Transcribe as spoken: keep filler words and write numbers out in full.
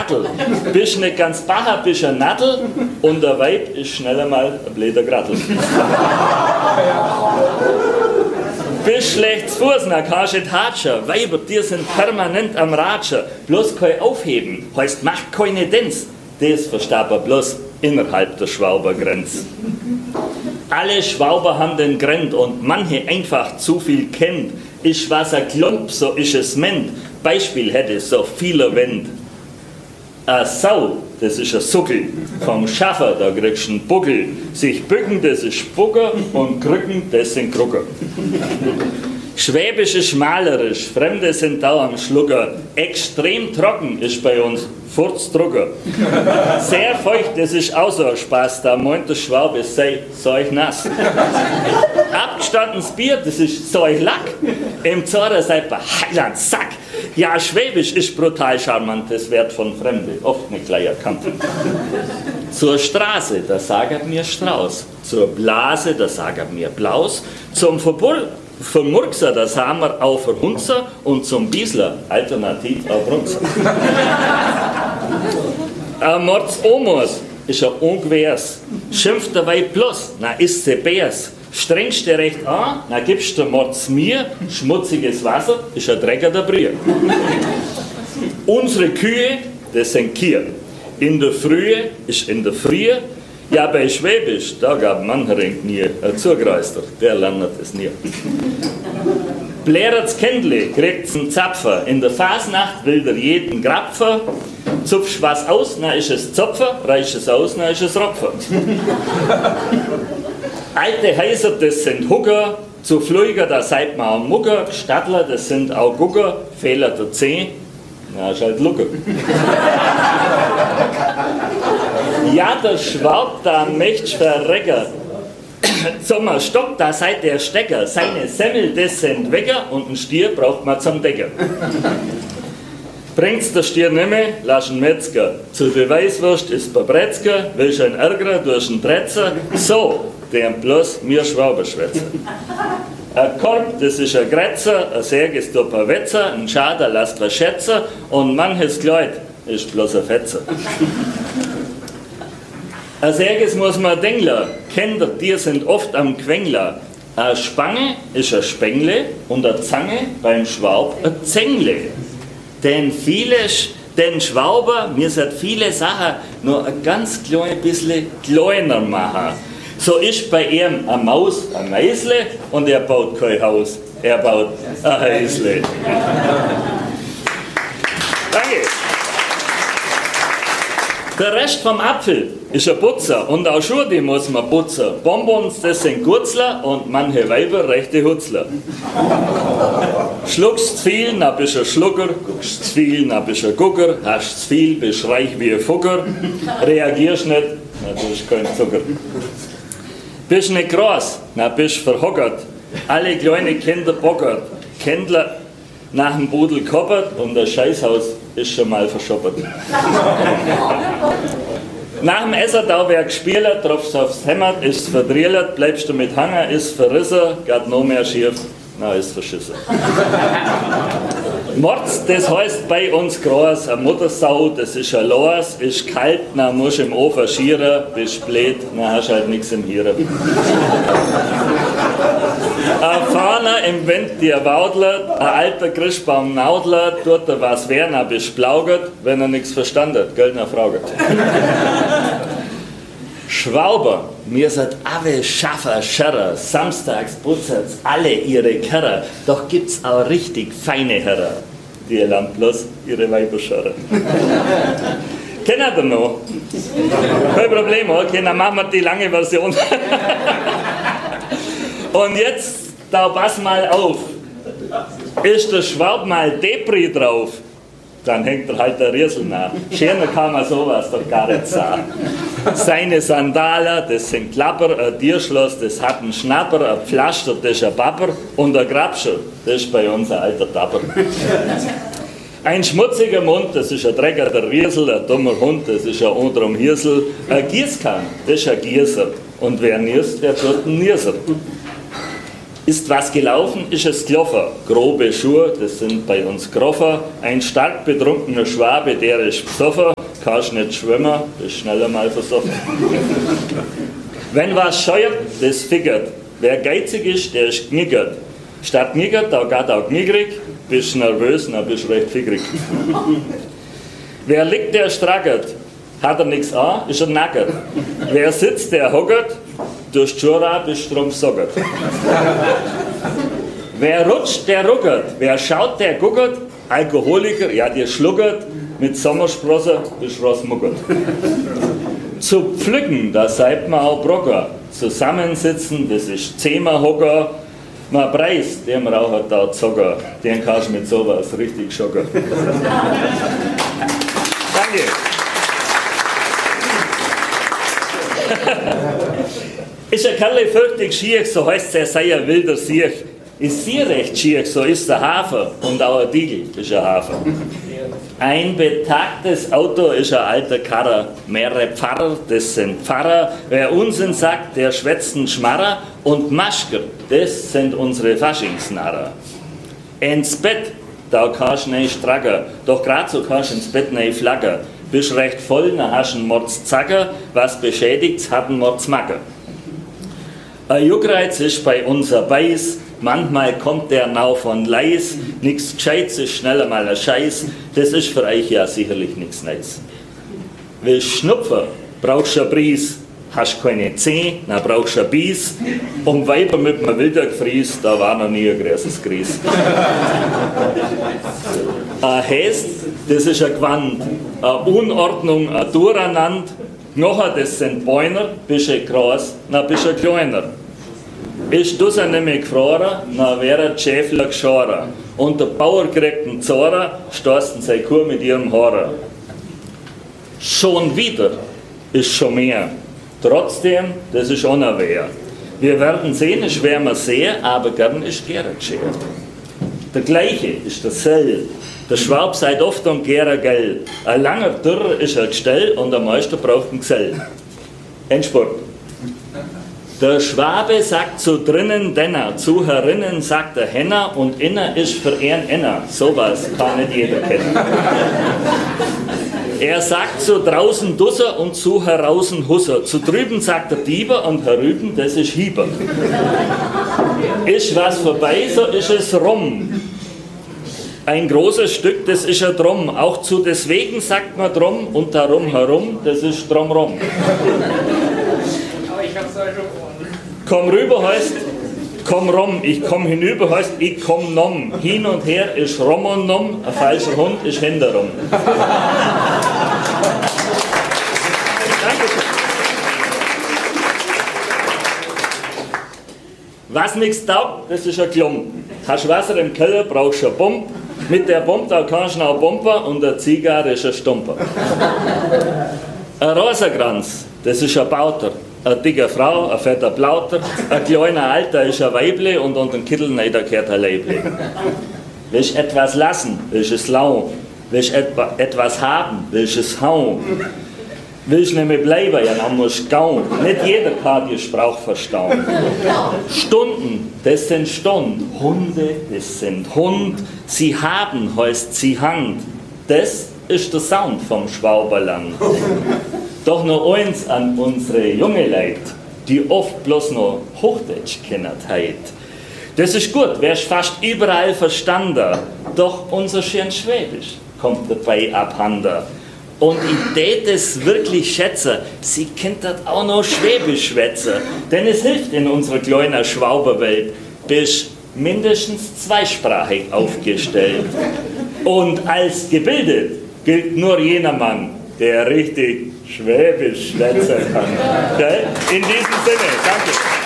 Grattel. Bist nicht ganz Bacher, bist ein Nattel und der Weib ist schneller mal ein bläder Grattel. Bist schlecht zu Fuß, na kannst du nicht hatschen. Weiber, die sind permanent am Ratschen. Bloß kein Aufheben, heißt macht keine Dens. Das versteht man bloß innerhalb der Schwaubergrenze. Alle Schwauber haben den Grend und manche einfach zu viel kennt. Ist was ein Klump, so ist es ment. Beispiel hätte so viele Wend. A Sau, das ist ein Suckel. Vom Schaffer, da kriegst du einen Buckel. Sich bücken, das ist Spucker und Krücken, das sind Krucker. Schwäbisch ist malerisch, Fremde sind da am Schlucker. Extrem trocken ist bei uns Furzdrucker. Sehr feucht, das ist auch so ein Spaß, da meint der Schwabe, sei seuch nass. Abgestandenes Bier, das ist seuch Lack. Im Zorra seid ihr Heiland Sack. Ja, Schwäbisch ist brutal charmant, das wird von Fremde oft nicht gleich erkannt. Zur Straße, da sagt mir Strauß. Zur Blase, da sagt mir Blaus. Zum Verbull Von Murkser, das haben wir auch für Hunzer und zum Biesler alternativ auch Brunzer. Ein Mords Omos ist ein Ungewehrs. Schimpft dabei bloß, na ist sie Bärs. Strengst du recht an, na gibst du Mords mir. Schmutziges Wasser ist ein Drecker der Brühe. Unsere Kühe, das sind Kier. In der Frühe ist in der Frühe. Ja, bei Schwäbisch, da gab manchering nie ein Zugreister, der landet es nie. Blärert's Kendli, kriegt's einen Zapfer, in der Fasnacht will der jeden Grapfer, zupfst was aus, na ist es Zopfer, reicht es aus, na ist es Ropfer. Alte Häuser, das sind Hugger, zu Flüger, da seid man am Mugger, Stadtler, das sind auch Gugger, Fehler der Zeh, na ist halt Lucke. Ja, der Schwab, da möcht's verrecken. Zum Stock, da seid der Stecker. Seine Semmel, das sind Wecker und ein Stier braucht man zum Decker. Bringt's der Stier nimmer, lass ihn Metzger. Zur Beweiswurst ist Babretzker, willst ihn ärgern, durch einen Tretzer. So, der bloß mir Schwaber schwätzen. Ein Korb, das ist ein Grätzer, ein Säg ist ein paar Wetzer, ein Schader lasst was schätzen und manches Kleid ist bloß ein Fetzer. Als erstes muss man denken, Kinder, die sind oft am Quengler. Eine Spange ist ein Spengle und eine Zange beim Schwab ein Zengle. Denn viele, den Schwauber, mir sind viele Sachen nur ein ganz klein bisschen kleiner machen. So ist bei ihm eine Maus ein Meisle und er baut kein Haus, er baut ein Häusle. Danke. Der Rest vom Apfel ist ein Putzer und auch Schuhe, die muss man putzen. Bonbons, das sind Gurzler und manche Weiber rechte Hutzler. Schluckst zu viel, dann bist du ein Schlucker. Guckst zu viel, dann bist du ein Gucker. Hast zu viel, bist reich wie ein Fucker. Reagierst nicht, dann bist du kein Zucker. Bist nicht groß, dann bist du verhockert. Alle kleinen Kinder bockert. Kindler nach dem Budel koppert und das Scheißhaus ist schon mal verschoppert. Nach dem Essertauwerk gespielt, tropfst aufs Hämmert, ist verdriellert, bleibst du mit Hanger, ist verrissen, geht noch mehr schief, na ist verschissen. Mords, das heißt bei uns groß, eine Muttersau, das ist ein Los, ist kalt, na musst im Ofen schieren, bist blöd, na hast halt nichts im Hirn. Ein Fahner im Wind, der waudlert, ein alter Christbaum naudlert, tut er was werden, bist blaugert, wenn er nichts verstanden hat, gell, na fragt. Schwauber, mir seid alle Schaffer, Scherrer, samstags putzert's alle ihre Kerrer, doch gibt's auch richtig feine Herrer, die lernen bloß ihre Weiber scharren. Kennt ihr noch? Kein Problem, okay, dann machen wir die lange Version. Und jetzt, da pass mal auf, ist der Schwab mal Depri drauf, dann hängt er halt der Riesel nach. Schöner kann man sowas doch gar nicht sagen. Seine Sandalen, das sind Klapper, ein Tierschloss, das hat einen Schnapper, ein Pflaster, das ist ein Papper und ein Grabscher, das ist bei uns ein alter Tapper. Ein schmutziger Mund, das ist ein Drecker, der Riesel, ein dummer Hund, das ist ein unterm Hirsel, ein Gießkann, das ist ein Gießer und wer niest, der tut einen Nieser. Ist was gelaufen, ist es gelaufen. Grobe Schuhe, das sind bei uns Groffer. Ein stark betrunkener Schwabe, der ist besoffen. Kannst nicht schwimmen, bist schneller mal versoffen. Wenn was scheuert, das fickert. Wer geizig ist, der ist knickert. Statt knickert, da geht auch knickrig. Bist nervös, dann bist du recht fickrig. Wer liegt, der strackert. Hat er nichts an, ist er nackert. Wer sitzt, der hockert. Durch die Schuhe bist du drum sockert. Wer rutscht, der ruckert. Wer schaut, der guckert. Alkoholiker, ja, der schluckert. Mit Sommersprosse bist du rausmuckert. Zu pflücken, da seid man auch Brocker. Zusammensitzen, das ist Zehmerhocker. Man Preis, dem Raucher da Zocker. Den kannst du mit sowas richtig schocken. Danke. Ist ein Kerl fürchtig schier, so heißt es, er sei ein wilder Siech. Ist sie recht schier, so ist der Hafer. Und auch ein Diegel ist ein Hafer. Ein betagtes Auto ist ein alter Karrer. Mehrere Pfarrer, das sind Pfarrer. Wer Unsinn sagt, der schwätzt einen Schmarrer. Und Maschker, das sind unsere Faschingsnarrer. Ins Bett, da kannst du nicht stracken. Doch grad so kannst du ins Bett nicht flacken. Bist recht voll, dann hast du einen Mordszacker. Was beschädigt, hat einen Mordsmacker. Ein Juckreiz ist bei uns ein Beiß. Manchmal kommt der Nau von Leis. Nix Gescheites ist schneller mal ein Scheiß. Das ist für euch ja sicherlich nichts Neues. Willst Schnupfen, brauchst du ein Bries. Hast keine Zeh, dann brauchst du ein Bies. Um Weiber mit einem Wildergefries, da war noch nie ein großes Gries. Ein Häst, das ist ein Gewand. Eine Unordnung, ein Durcheinander. Knochen, das sind Bäuner. Bist du groß, dann bist du kleiner. Ist du sie nämlich gefroren, dann wäre der Schäfler geschoren. Und der Bauer kriegt einen Zorer, stoßen seine Kuh mit ihrem Horror. Schon wieder ist schon mehr. Trotzdem, das ist unaware. Wir werden sehen, es werden wir sehen, aber gern ist gerne geschehen. Der gleiche ist der Sell. Der Schwab seid oft und gerne gell. Ein langer Dürr ist ein Gestell und der Meister braucht einen Gesell. Endspurt. Der Schwabe sagt zu drinnen Denner, zu herinnen sagt der Henner und inner ist für ihn Enner. Sowas kann nicht jeder kennen. Er sagt zu draußen Dusser und zu heraußen Husser. Zu drüben sagt der Dieber und herüben, das ist Hieber. Ist was vorbei, so ist es rum. Ein großes Stück, das ist ein Drum. Auch zu deswegen sagt man drum und darum herum, das ist drumrum. Aber ich hab's euch schon vor. Komm rüber heißt, komm rum. Ich komm hinüber heißt, ich komm nom. Hin und her ist rum und nom. Ein falscher Hund ist hinterrum. Danke. Was nichts taugt, das ist ein Klump. Hast du Wasser im Keller, brauchst du eine Pump. Mit der Pump, da kannst du noch pumpen und der Zigarre ist ein Stumper. Ein Rosenkranz, das ist ein Bauter. Eine dicke Frau, ein fetter Plauter, ein kleiner Alter ist ein Weible und unter den Kittel gehört ein Leible. Willst du etwas lassen, willst du es lau. Willst du etwa, etwas haben, willst du es hauen. Willst du nämlich bleiben, ja, dann musst du gauen. Nicht jeder kann die Sprache verstauen. Stunden, das sind Stunden. Hunde, das sind Hund. Sie haben, heißt sie Hand. Das ist der Sound vom Schwaberland. Doch noch eins an unsere junge Leute, die oft bloß noch Hochdeutsch kennen heute. Das ist gut, wärst fast überall verstanden. Doch unser schön Schwäbisch kommt dabei abhanden. Und ich tät es wirklich schätzen, sie kennt das auch noch Schwäbisch schwätzen. Denn es hilft in unserer kleinen Schwauberwelt, bist mindestens zweisprachig aufgestellt. Und als gebildet gilt nur jener Mann, der richtig Schwäbisch schwätzen kann. In diesem Sinne, danke.